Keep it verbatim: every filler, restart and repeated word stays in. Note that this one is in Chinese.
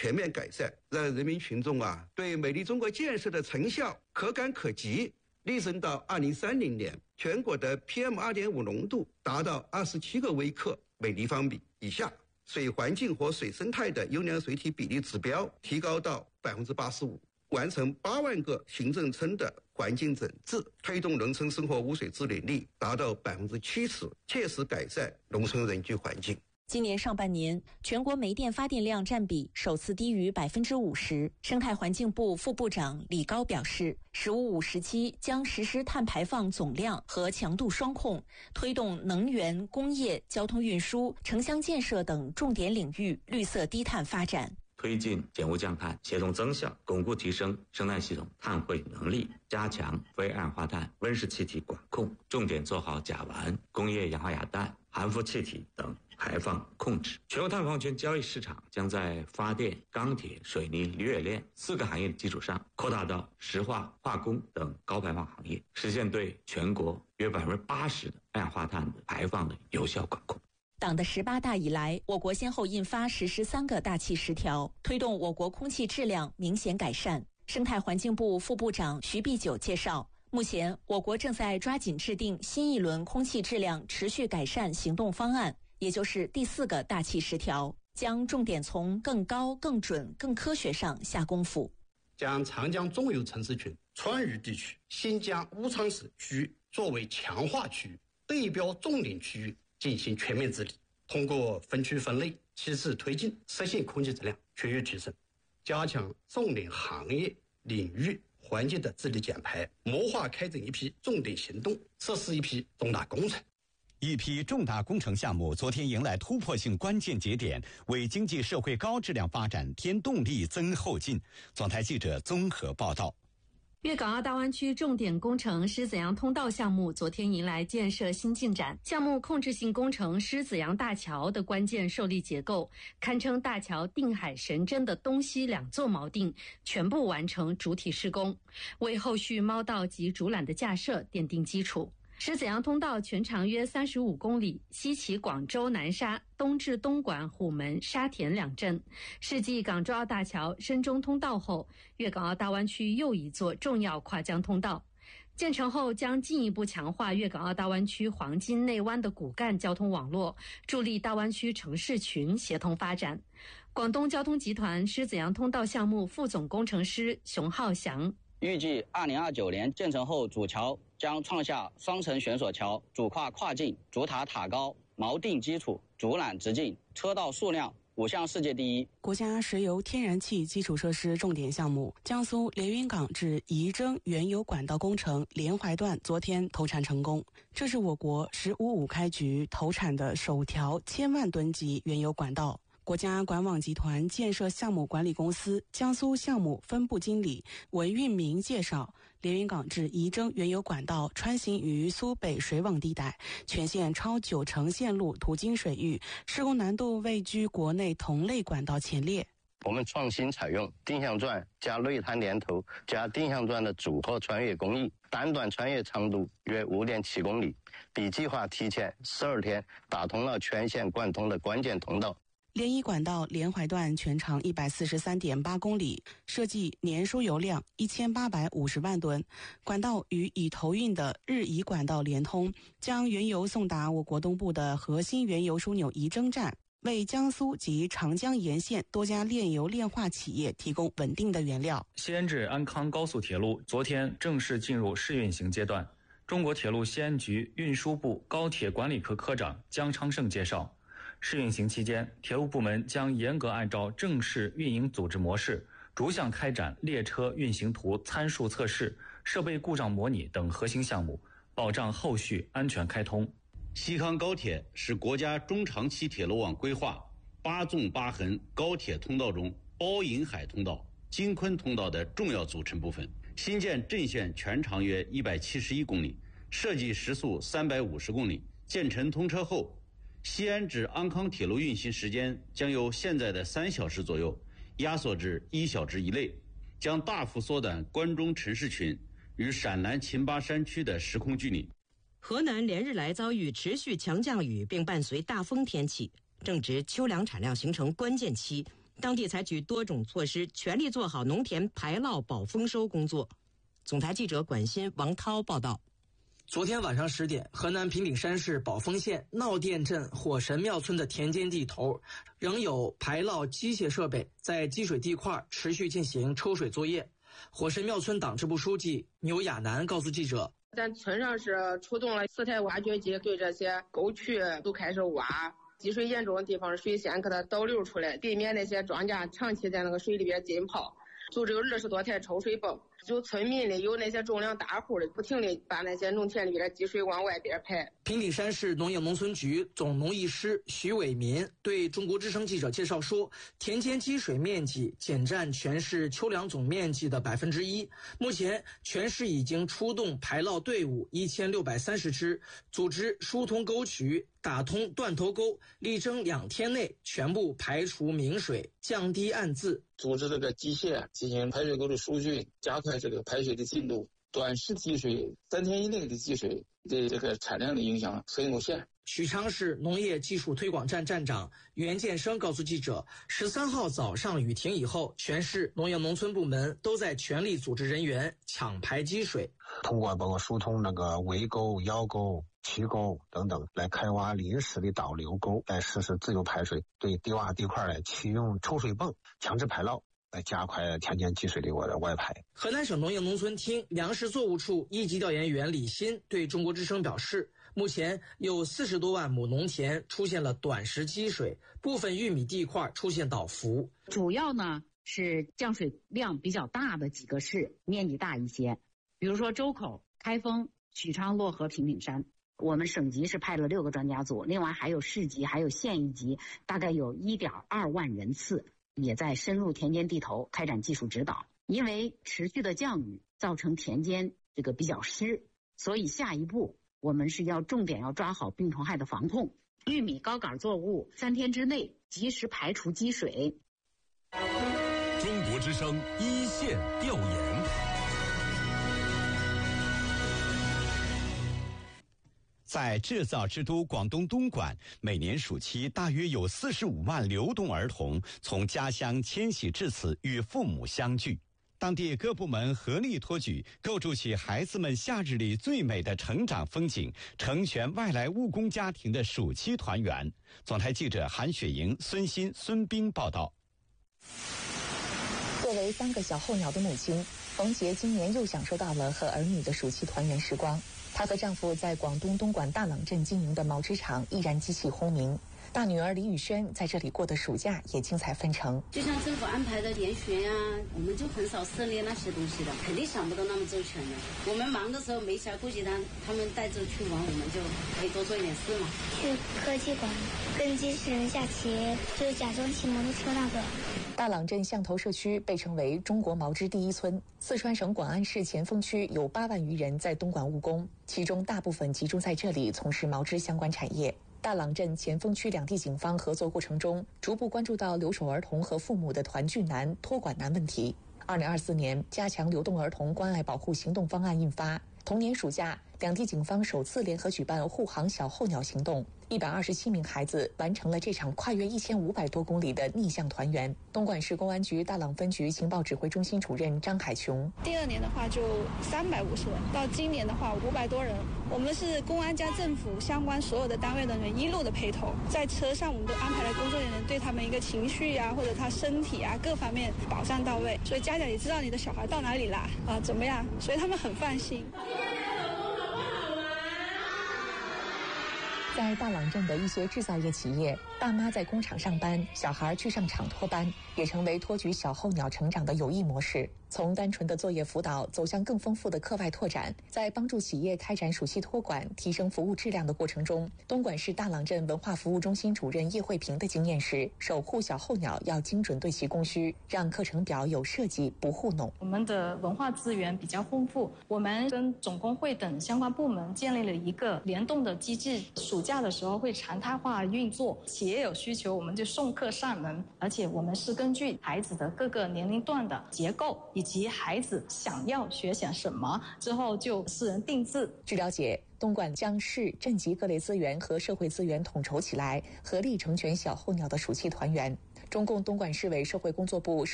全面改善，让人民群众啊对美丽中国建设的成效可感可及。力争到二零三零年，全国的 P M 二点五 浓度达到二十七个微克每立方米以下，水环境和水生态的优良水体比例指标提高到百分之八十五，完成八万个行政村的环境整治，推动农村生活污水治理率达到百分之七十，切实改善农村人居环境。 今年上半年，全国煤电发电量占比首次低于百分之五十。生态环境部副部长李高表示，“十五五”时期将实施碳排放总量和强度双控，推动能源、工业、交通运输、城乡建设等重点领域绿色低碳发展。 推进减污降碳，协同增效，巩固提升生态系统碳汇能力，加强非二氧化碳、温室气体管控，重点做好甲烷、工业氧化亚氮、含氟气体等排放控制。全国碳放权交易市场将在发电、钢铁、水泥、铝冶炼四个行业的基础上，扩大到石化、化工等高排放行业，实现对全国约百分之八十的二氧化碳的排放的有效管控。 党的十八大以来，我国先后印发实施三个大气十条，推动我国空气质量明显改善。生态环境部副部长徐碧九介绍，目前我国正在抓紧制定新一轮空气质量持续改善行动方案，也就是第四个大气十条，将重点从更高、更准、更科学上下功夫， 将长江中游城市群、川渝地区、新疆乌昌市区域作为强化区域、对标重点区域进行全面治理，通过分区分类、起势推进，实现空气质量区域提升，加强重点行业、领域、环境的治理减排，谋划开展一批重点行动，实施一批重大工程。 一批重大工程项目昨天迎来突破性关键节点，为经济社会高质量发展添动力、增后劲。总台记者综合报道。 粤港澳大湾区重点工程狮子洋通道项目昨天迎来建设新进展，项目控制性工程狮子洋大桥的关键受力结构，堪称大桥定海神针的东西两座锚定全部完成主体施工，为后续猫道及主缆的架设奠定基础。狮子洋通道全长约三十五公里，西起广州南沙，东至东莞、虎门、沙田两镇。是继港珠澳大桥、深中通道后，粤港澳大湾区又一座重要跨江通道。建成后将进一步强化粤港澳大湾区黄金内湾的骨干交通网络，助力大湾区城市群协同发展。广东交通集团狮子洋通道项目副总工程师熊浩翔， 预计二零二九年建成后，主桥将创下双层悬索桥、主跨跨境、主塔塔高、锚定基础、主缆直径、车道数量五项世界第一。 国家石油天然气基础设施重点项目江苏连云港至仪征原油管道工程连淮段昨天投产成功，这是我国“十五五”开局投产的首条千万吨级原油管道。国家管网集团建设项目管理公司江苏项目分部经理文运明介绍，连云港至仪征原油管道穿行于苏北水网地带，全线超九成线路途经水域，施工难度位居国内同类管道前列。 我们创新采用定向钻加内滩连头加定向钻的组合穿越工艺，单段穿越长度约 五点七公里，比计划提前十二天打通了全线贯通的关键通道。 连仪管道连淮段全长 一百四十三点八公里，设计年输油量一千八百五十万吨，管道与已投运的日仪管道连通，将原油送达我国东部的核心原油枢纽仪征站，为江苏及长江沿线多家炼油炼化企业提供稳定的原料。 西安至安康高速铁路昨天正式进入试运行阶段。中国铁路西安局运输部高铁管理科科长姜昌胜介绍，试运行期间，铁路部门将严格按照正式运营组织模式，逐项开展列车运行图参数测试、设备故障模拟等核心项目，保障后续安全开通。 西康高铁是国家中长期铁路网规划八纵八横高铁通道中包银海通道、京昆通道的重要组成部分。新建阵线全长约一百七十一公里，设计时速三百五十公里。建成通车后，西安至安康铁路运行时间将由现在的三小时左右压缩至一小时以内，将大幅缩短关中城市群与陕南秦巴山区的时空距离。 河南连日来遭遇持续强降雨，并伴随大风天气，正值秋粮产量形成关键期， 当地采取多种措施，全力做好农田排涝保丰收工作。总台记者管新、王涛报道。 昨天晚上十点，河南平顶山市宝丰县闹店镇火神庙村的田间地头，仍有排涝机械设备在积水地块持续进行抽水作业。火神庙村党支部书记牛亚楠告诉记者， 咱村上是出动了四台挖掘机，对这些沟渠都开始挖，积水严重的地方水先给它导流出来，避免那些庄稼长期在那个水里边浸泡。组织有二十多台抽水泵，就村民里有那些重量大户的，不停地把那些农田里边的积水往外边排。 平顶山市农业农村局总农艺师徐伟民对中国之声记者介绍说，田间积水面积仅占全市秋粮总面积的百分之一。目前，全市已经出动排涝队伍一千六百三十支，组织疏通沟渠，打通断头沟，力争两天内全部排除明水，降低暗渍。 组织这个机械进行排水沟的疏浚，加快这个排水的进度。短时积水，三天以内的积水对这个产量的影响很有限。 许昌市农业技术推广站站长袁建生告诉记者，十三号早上雨停以后，全市农业农村部门都在全力组织人员抢排积水， 通过包括疏通那个围沟、腰沟、渠沟等等，来开挖临时的导流沟，来实施自由排水，对低洼地块来启用抽水泵强制排涝，来加快田间积水的外排。 河南省农业农村厅粮食作物处一级调研员李鑫对中国之声表示，目前有四十多万亩农田出现了短时积水，部分玉米地块出现倒伏。 主要呢是降水量比较大的几个市，面积大一些，比如说周口、开封、许昌、漯河、平顶山。我们省级是派了六个专家组，另外还有市级还有县一级，大概有 一点二万人次，也在深入田间地头开展技术指导。因为持续的降雨造成田间这个比较湿，所以下一步我们是要重点要抓好病虫害的防控。玉米高杆作物三天之内及时排除积水。 中国之声一线调研。 在制造之都广东东莞，每年暑期大约有四十五万流动儿童从家乡迁徙至此与父母相聚。当地各部门合力托举，构筑起孩子们夏日里最美的成长风景，成全外来务工家庭的暑期团圆。总台记者韩雪莹、孙鑫、孙斌报道。 作为三个小候鸟的母亲，冯杰今年又享受到了和儿女的暑期团圆时光。她和丈夫在广东东莞大朗镇经营的毛织厂依然机器轰鸣。大女儿李宇轩在这里过的暑假也精彩纷呈。 就像政府安排的研学啊，我们就很少涉猎那些东西的，肯定想不到那么周全的。我们忙的时候没暇顾及他，他们带着去玩，我们就可以多做一点事嘛。 去科技馆跟机器人下棋，就假装骑摩托车那个。 大朗镇象头社区被称为中国毛织第一村。四川省广安市前锋区有八万余人在东莞务工，其中大部分集中在这里从事毛织相关产业。大朗镇前锋区两地警方合作过程中，逐步关注到留守儿童和父母的团聚难、托管难问题。二零二四年加强流动儿童关爱保护行动方案印发，同年暑假，两地警方首次联合举办护航小候鸟行动，一百二十七名孩子完成了这场跨越一千五百多公里的逆向团圆。东莞市公安局大朗分局情报指挥中心主任张海琼： 第二年的话就三百五十人，到今年的话五百多人。我们是公安加政府相关所有的单位人员一路的陪同，在车上我们都安排了工作人员，对他们一个情绪啊或者他身体啊各方面保障到位，所以家长也知道你的小孩到哪里啦啊怎么样，所以他们很放心。 在大朗镇的一些制造业企业，爸妈在工厂上班，小孩去上厂托班，也成为托举小候鸟成长的有益模式。从单纯的作业辅导走向更丰富的课外拓展，在帮助企业开展暑期托管、提升服务质量的过程中，东莞市大朗镇文化服务中心主任叶慧萍的经验是，守护小候鸟要精准对其供需，让课程表有设计，不糊弄。 我们的文化资源比较丰富，我们跟总工会等相关部门建立了一个联动的机制，暑假的时候会常态化运作，企业有需求我们就送课上门，而且我们是根据孩子的各个年龄段的结构以及孩子想要学些什么之后就私人定制。 据了解，东莞将市镇级各类资源和社会资源统筹起来，合力成全小候鸟的暑期团圆。 中共东莞市委社会工作部